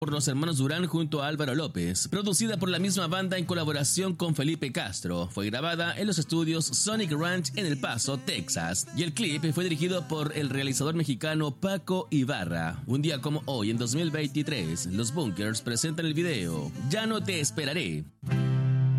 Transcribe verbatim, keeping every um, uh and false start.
por los hermanos Durán junto a Álvaro López, producida por la misma banda en colaboración con Felipe Castro. Fue grabada en los estudios Sonic Ranch en El Paso, Texas, y el clip fue dirigido por el realizador mexicano Paco Ibarra. Un día como hoy, en dos mil veintitrés, los Bunkers presentan el video Ya no te esperaré.